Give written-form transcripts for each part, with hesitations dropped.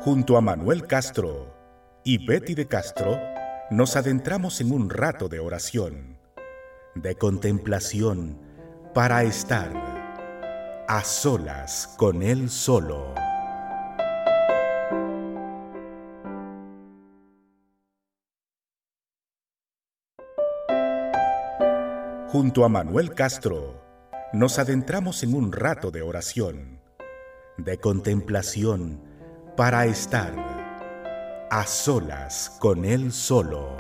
Junto a Manuel Castro y Betty de Castro, nos adentramos en un rato de oración, de contemplación, para estar a solas con Él solo. Junto a Manuel Castro, nos adentramos en un rato de oración, de contemplación, para estar a solas con Él solo.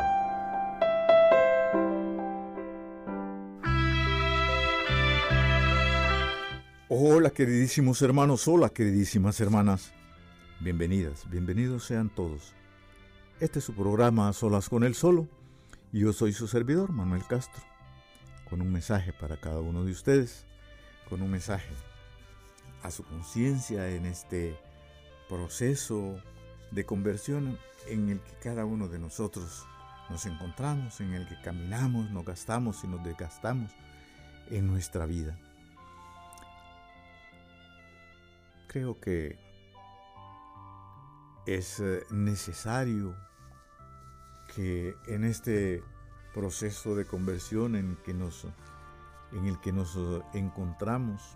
Hola queridísimos hermanos, hola queridísimas hermanas. Bienvenidas, bienvenidos sean todos. Este es su programa A Solas con Él Solo y yo soy su servidor, Manuel Castro, con un mensaje para cada uno de ustedes, con un mensaje a su conciencia en este proceso de conversión en el que cada uno de nosotros nos encontramos, en el que caminamos, nos gastamos y nos desgastamos en nuestra vida. Creo que es necesario que en este proceso de conversión en el que nos encontramos,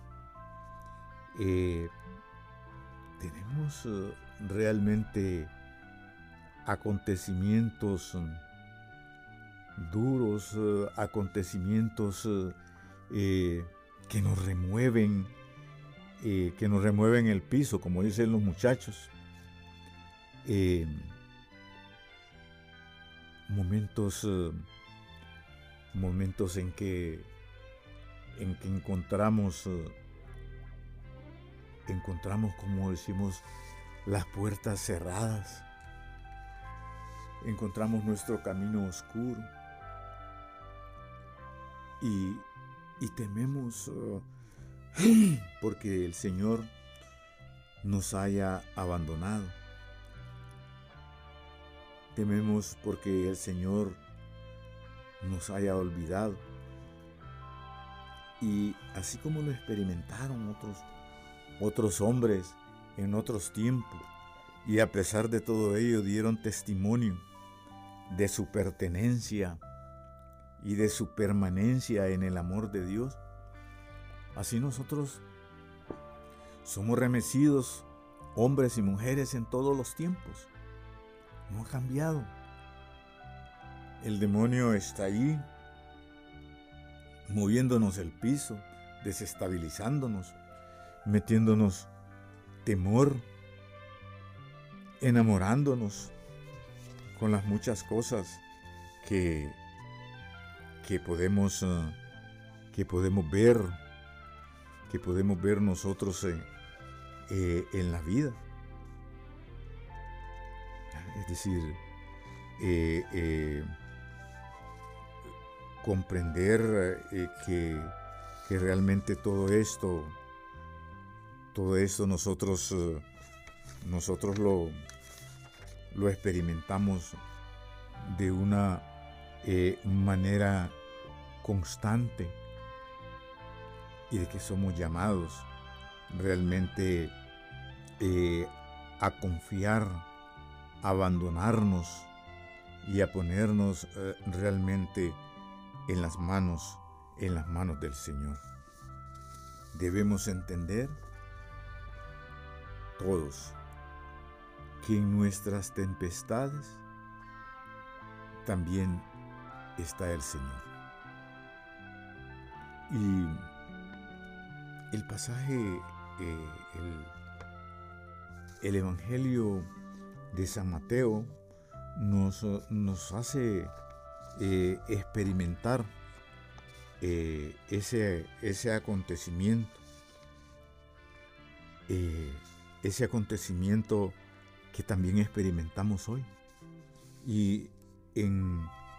tenemos realmente acontecimientos duros, acontecimientos que nos remueven el piso, como dicen los muchachos. Momentos en que encontramos, como decimos, las puertas cerradas, encontramos nuestro camino oscuro y tememos porque el Señor nos haya abandonado. Tememos porque el Señor nos haya olvidado. Y así como lo experimentaron otros hombres en otros tiempos, y a pesar de todo ello dieron testimonio de su pertenencia y de su permanencia en el amor de Dios, así nosotros somos remecidos, hombres y mujeres en todos los tiempos. No ha cambiado. El demonio está ahí, moviéndonos el piso, desestabilizándonos, metiéndonos temor, enamorándonos con las muchas cosas que podemos ver nosotros en la vida. Es decir, comprender que realmente todo esto nosotros lo experimentamos de una manera constante, y de que somos llamados realmente a confiar, a abandonarnos y a ponernos realmente en las manos del Señor. Debemos entender todos que en nuestras tempestades también está el Señor. Y el pasaje, el Evangelio de San Mateo nos hace experimentar ese acontecimiento que también experimentamos hoy. Y en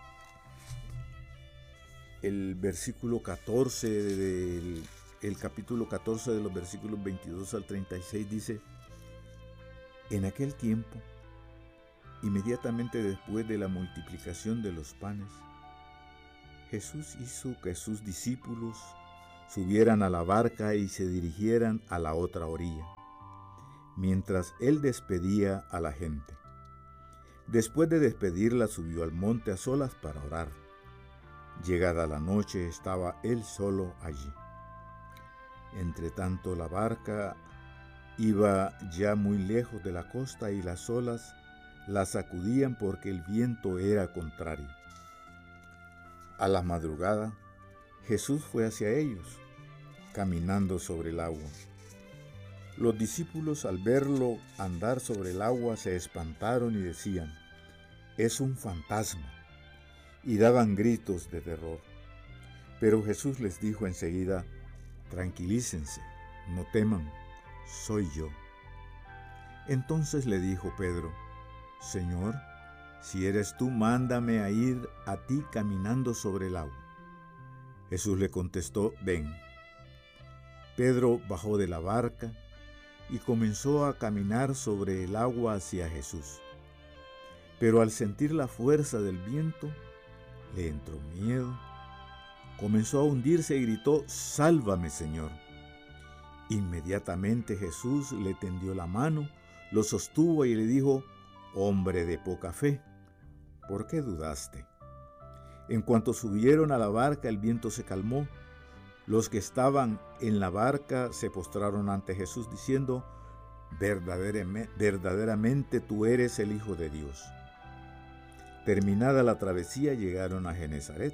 el versículo 14 el capítulo 14 de los versículos 22 al 36 dice: en aquel tiempo, inmediatamente después de la multiplicación de los panes, Jesús hizo que sus discípulos subieran a la barca y se dirigieran a la otra orilla, mientras él despedía a la gente. Después de despedirla, subió al monte a solas para orar. Llegada la noche, estaba él solo allí. Entretanto, la barca iba ya muy lejos de la costa y las olas la sacudían porque el viento era contrario. A la madrugada, Jesús fue hacia ellos, caminando sobre el agua. Los discípulos, al verlo andar sobre el agua, se espantaron y decían: «Es un fantasma», y daban gritos de terror. Pero Jesús les dijo enseguida: «Tranquilícense, no teman, soy yo». Entonces le dijo Pedro: «Señor, si eres tú, mándame a ir a ti caminando sobre el agua». Jesús le contestó: «Ven». Pedro bajó de la barca y comenzó a caminar sobre el agua hacia Jesús. Pero al sentir la fuerza del viento, le entró miedo, comenzó a hundirse y gritó: «Sálvame, Señor». Inmediatamente Jesús le tendió la mano, lo sostuvo y le dijo: «Hombre de poca fe, ¿por qué dudaste?». En cuanto subieron a la barca, el viento se calmó. Los que estaban en la barca se postraron ante Jesús diciendo: «Verdaderamente tú eres el Hijo de Dios». Terminada la travesía, llegaron a Genesaret.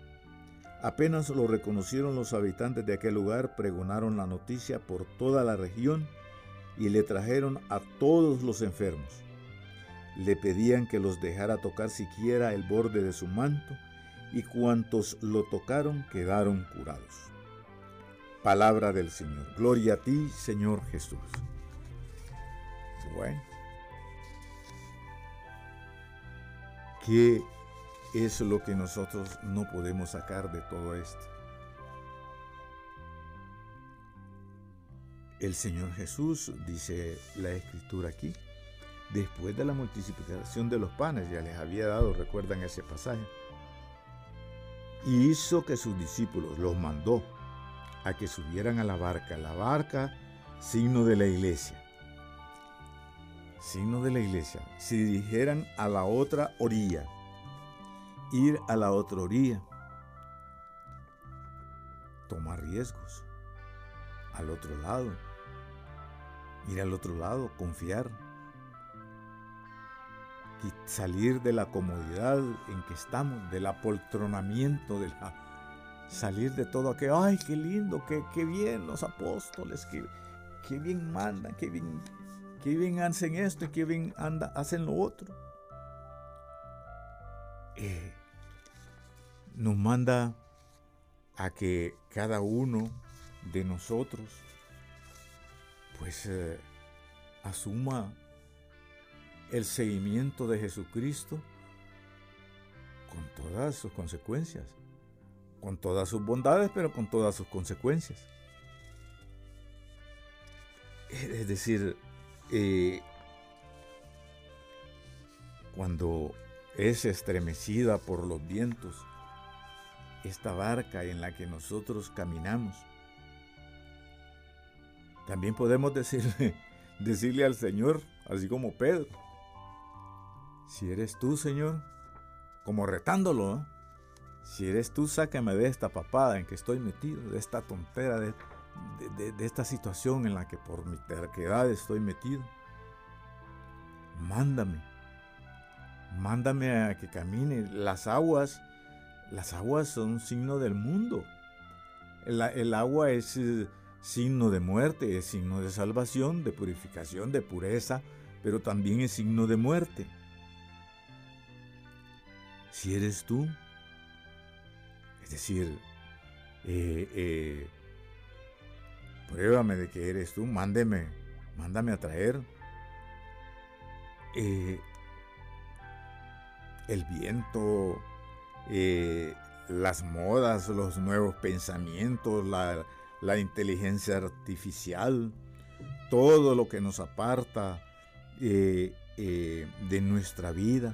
Apenas lo reconocieron los habitantes de aquel lugar, pregonaron la noticia por toda la región y le trajeron a todos los enfermos. Le pedían que los dejara tocar siquiera el borde de su manto, y cuantos lo tocaron quedaron curados. Palabra del Señor. Gloria a ti, Señor Jesús. Bueno, ¿qué es lo que nosotros no podemos sacar de todo esto? El Señor Jesús, dice la Escritura aquí, después de la multiplicación de los panes, ya les había dado, recuerdan ese pasaje, y hizo que sus discípulos, los mandó a que subieran a la barca, signo de la iglesia, se dirigieran a la otra orilla, ir a la otra orilla, tomar riesgos, al otro lado, ir al otro lado, confiar, y salir de la comodidad en que estamos, del apoltronamiento, salir de todo aquello. ¡Ay, qué lindo, qué bien los apóstoles, qué bien mandan, qué bien hacen esto y qué bien hacen lo otro! Nos manda a que cada uno de nosotros pues asuma el seguimiento de Jesucristo con todas sus consecuencias, con todas sus bondades, pero con todas sus consecuencias. Es decir, cuando es estremecida por los vientos esta barca en la que nosotros caminamos, también podemos decirle al Señor, así como Pedro: si eres tú, Señor, como retándolo, ¿eh? Si eres tú, sácame de esta papada en que estoy metido, de esta tontera, de esta situación en la que por mi terquedad estoy metido. Mándame a que camine. Las aguas son signo del mundo. El agua es signo de muerte, es signo de salvación, de purificación, de pureza, pero también es signo de muerte. Si eres tú, es decir, pruébame de que eres tú, mándame a traer el viento, las modas, los nuevos pensamientos, la inteligencia artificial, todo lo que nos aparta de nuestra vida,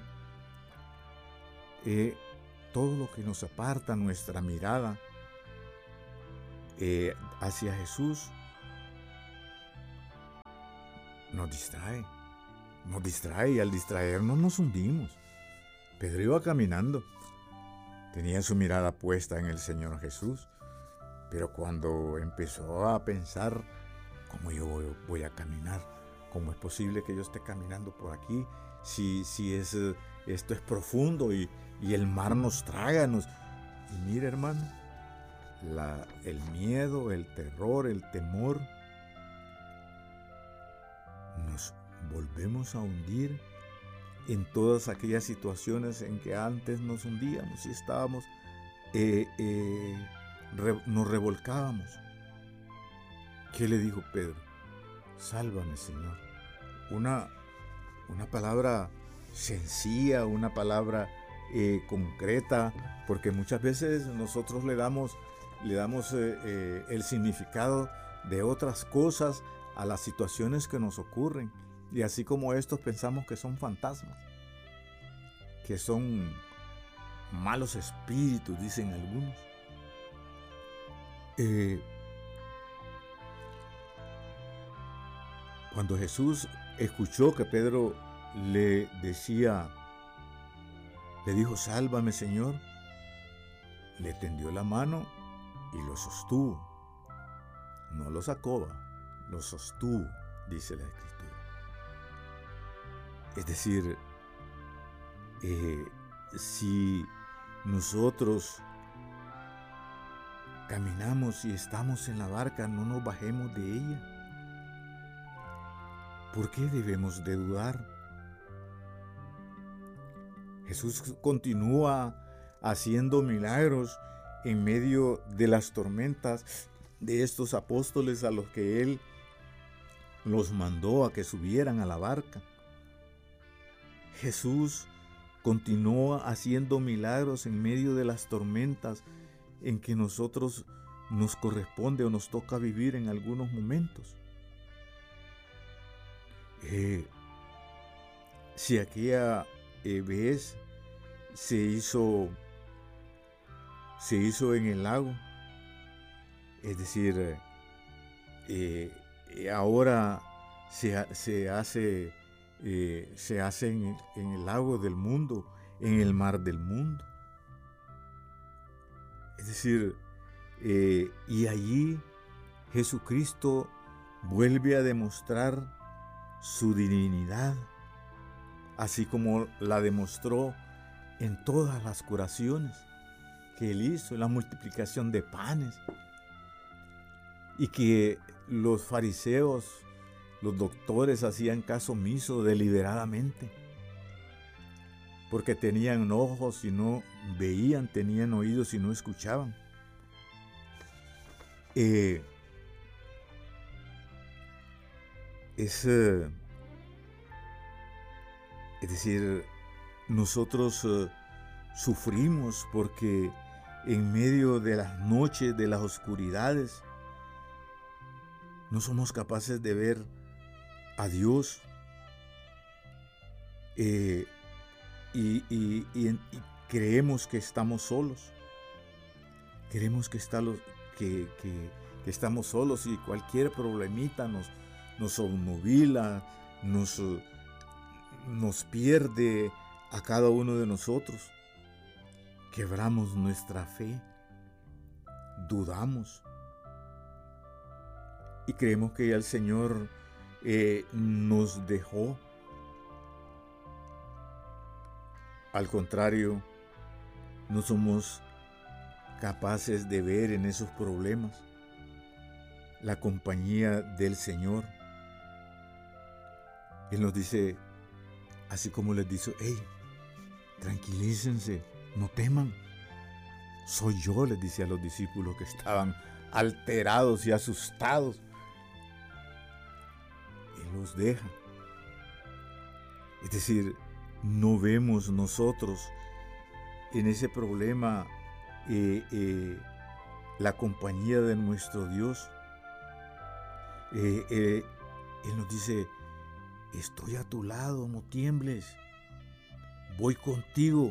todo lo que nos aparta nuestra mirada hacia Jesús, nos distrae y al distraernos nos hundimos. Pedro iba caminando, tenía su mirada puesta en el Señor Jesús, pero cuando empezó a pensar, ¿cómo yo voy a caminar? ¿Cómo es posible que yo esté caminando por aquí? Si esto es profundo y el mar nos traga. Y mira, hermano, el miedo, el terror, el temor, nos volvemos a hundir en todas aquellas situaciones en que antes nos hundíamos y estábamos, nos revolcábamos. ¿Qué le dijo Pedro? Sálvame, Señor. Una palabra sencilla, una palabra concreta, porque muchas veces nosotros le damos el significado de otras cosas a las situaciones que nos ocurren. Y así como estos pensamos que son fantasmas, que son malos espíritus, dicen algunos. Cuando Jesús escuchó que Pedro le dijo, sálvame, Señor, le tendió la mano y lo sostuvo. No lo sacó, lo sostuvo, dice la Escritura. Es decir, si nosotros caminamos y estamos en la barca, no nos bajemos de ella. ¿Por qué debemos de dudar? Jesús continúa haciendo milagros en medio de las tormentas de estos apóstoles a los que Él los mandó a que subieran a la barca. Jesús continúa haciendo milagros en medio de las tormentas en que nosotros nos corresponde o nos toca vivir en algunos momentos. Si aquella vez se hizo en el lago, es decir, ahora se hace en el lago del mundo, en el mar del mundo. Es decir, y allí Jesucristo vuelve a demostrar su divinidad, así como la demostró en todas las curaciones que Él hizo, la multiplicación de panes, y que los fariseos, los doctores hacían caso omiso deliberadamente, porque tenían ojos y no veían, tenían oídos y no escuchaban. Es decir, nosotros sufrimos porque en medio de las noches, de las oscuridades, no somos capaces de ver a Dios y creemos que estamos solos. Creemos que estamos solos y cualquier problemita nos obnubila, nos pierde a cada uno de nosotros. Quebramos nuestra fe, dudamos y creemos que ya el Señor nos dejó. Al contrario, no somos capaces de ver en esos problemas la compañía del Señor. Él nos dice, así como les dice, hey, tranquilícense, no teman. Soy yo, les dice a los discípulos que estaban alterados y asustados. Él los deja. Es decir, no vemos nosotros en ese problema la compañía de nuestro Dios. Él nos dice, estoy a tu lado, no tiembles, voy contigo.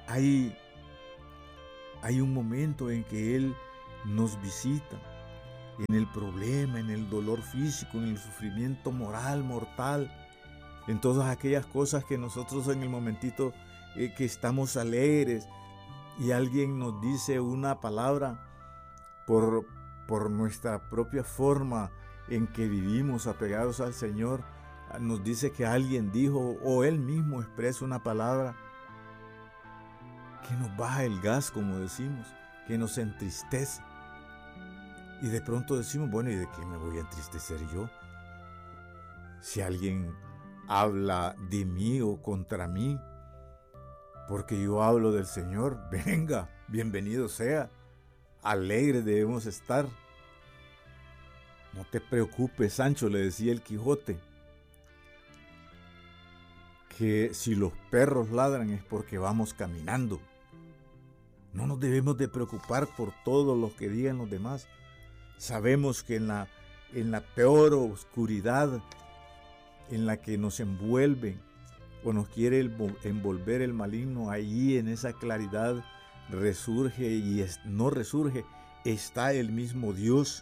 Hay un momento en que Él nos visita, en el problema, en el dolor físico, en el sufrimiento moral, mortal, en todas aquellas cosas que nosotros en el momentito que estamos alegres y alguien nos dice una palabra por nuestra propia forma en que vivimos apegados al Señor, nos dice que alguien dijo o Él mismo expresa una palabra que nos baja el gas, como decimos, que nos entristece. Y de pronto decimos, bueno, ¿y de qué me voy a entristecer yo? Si alguien habla de mí o contra mí, porque yo hablo del Señor, venga, bienvenido sea, alegre debemos estar. No te preocupes, Sancho, le decía el Quijote, que si los perros ladran es porque vamos caminando. No nos debemos de preocupar por todo lo que digan los demás. Sabemos que en la peor oscuridad en la que nos envuelven o nos quiere envolver el maligno, allí en esa claridad resurge y no resurge, está el mismo Dios.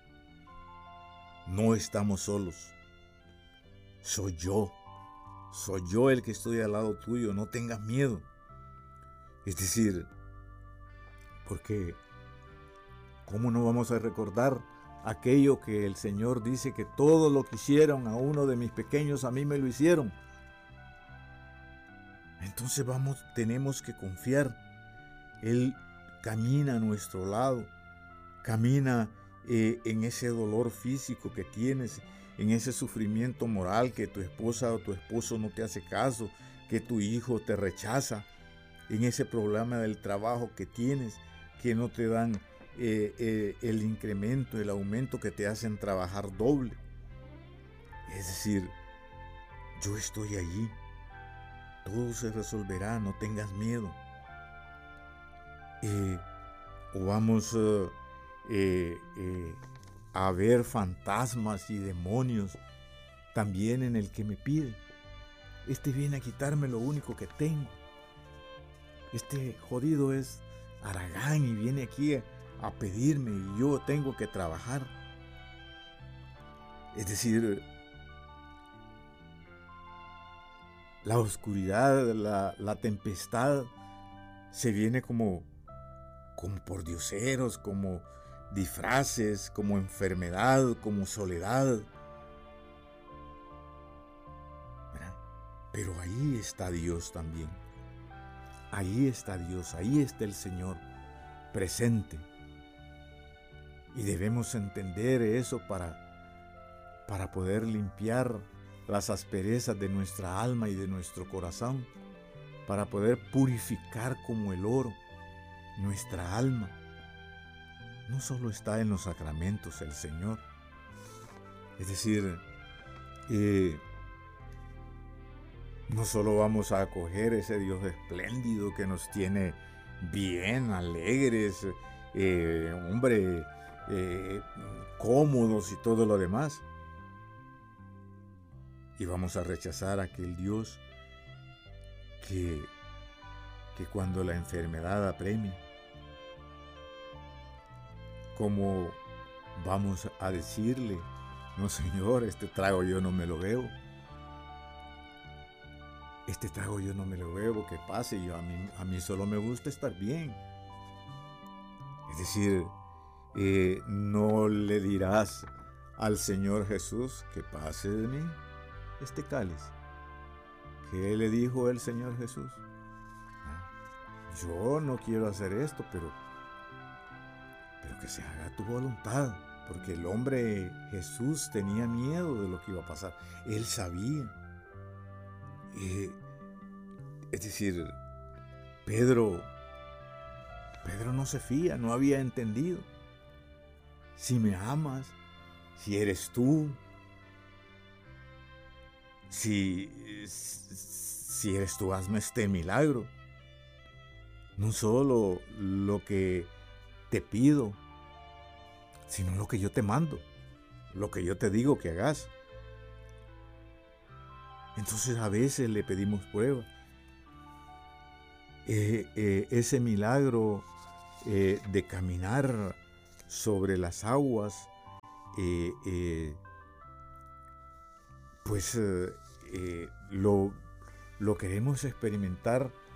No estamos solos. Soy yo el que estoy al lado tuyo, no tengas miedo. Es decir, porque ¿cómo no vamos a recordar aquello que el Señor dice que todo lo que hicieron a uno de mis pequeños a mí me lo hicieron? Entonces tenemos que confiar. Él camina a nuestro lado, camina en ese dolor físico que tienes, en ese sufrimiento moral que tu esposa o tu esposo no te hace caso, que tu hijo te rechaza, en ese problema del trabajo que tienes, que no te dan el incremento, el aumento, que te hacen trabajar doble. Es decir, yo estoy allí, todo se resolverá, no tengas miedo. O vamos a ver fantasmas y demonios también en el que me pide. Este viene a quitarme lo único que tengo. Este jodido es haragán y viene aquí a pedirme y yo tengo que trabajar. Es decir, la oscuridad, la tempestad se viene como por dioseros, como disfraces, como enfermedad, como soledad. ¿Verdad? Pero ahí está Dios también. Ahí está Dios, ahí está el Señor presente. Y debemos entender eso para poder limpiar las asperezas de nuestra alma y de nuestro corazón, para poder purificar como el oro nuestra alma. No solo está en los sacramentos el Señor. Es decir, no solo vamos a acoger ese Dios espléndido que nos tiene bien, alegres, cómodos y todo lo demás. Y vamos a rechazar a aquel Dios que cuando la enfermedad apremia, como vamos a decirle, no Señor, este trago yo no me lo bebo. Este trago yo no me lo bebo, que pase, a mí solo me gusta estar bien. Es decir, no le dirás al Señor Jesús que pase de mí este cáliz. ¿Qué le dijo el Señor Jesús? Yo no quiero hacer esto, pero que se haga tu voluntad. Porque el hombre Jesús tenía miedo de lo que iba a pasar. Él sabía. Es decir, Pedro no se fía, no había entendido. Si me amas, si eres tú, si eres tú, hazme este milagro. No solo lo que te pido, sino lo que yo te mando, lo que yo te digo que hagas. Entonces a veces le pedimos prueba. Ese milagro de caminar sobre las aguas pues lo queremos experimentar